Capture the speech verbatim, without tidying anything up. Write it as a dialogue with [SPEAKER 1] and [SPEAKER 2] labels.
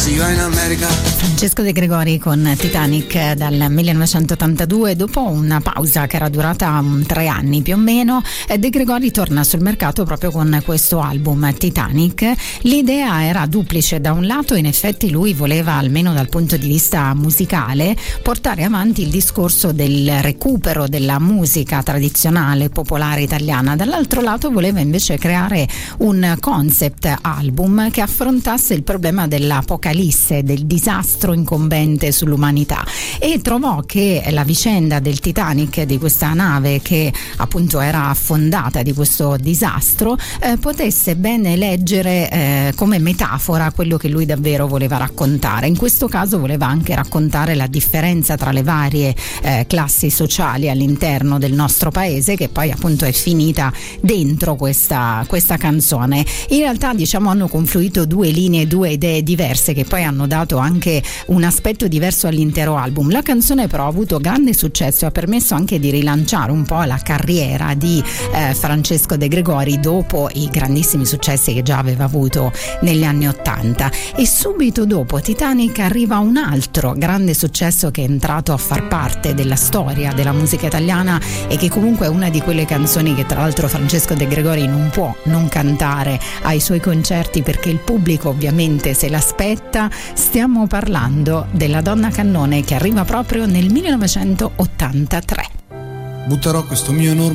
[SPEAKER 1] See you in America.
[SPEAKER 2] Francesco De Gregori con Titanic dal millenovecentottantadue. Dopo una pausa che era durata um, tre anni più o meno, De Gregori torna sul mercato proprio con questo album Titanic. L'idea era duplice: da un lato in effetti lui voleva, almeno dal punto di vista musicale, portare avanti il discorso del recupero della musica tradizionale popolare italiana, dall'altro lato voleva invece creare un concept album che affrontasse il problema dell'apocalisse, del disastro incombente sull'umanità, e trovò che la vicenda del Titanic, di questa nave che appunto era affondata, di questo disastro, eh, potesse bene leggere eh, come metafora quello che lui davvero voleva raccontare. In questo caso voleva anche raccontare la differenza tra le varie eh, classi sociali all'interno del nostro paese, che poi appunto è finita dentro questa, questa canzone. In realtà, diciamo, hanno confluito due linee, due idee diverse che poi hanno dato anche un aspetto diverso all'intero album. La canzone però ha avuto grande successo e ha permesso anche di rilanciare un po' la carriera di eh, Francesco De Gregori dopo i grandissimi successi che già aveva avuto negli anni ottanta. E subito dopo Titanic arriva un altro grande successo che è entrato a far parte della storia della musica italiana e che comunque è una di quelle canzoni che tra l'altro Francesco De Gregori non può non cantare ai suoi concerti, perché il pubblico ovviamente se l'aspetta. Stiamo parlando della Donna Cannone, che arriva proprio nel millenovecentottantatré.
[SPEAKER 1] Butterò questo mio enorme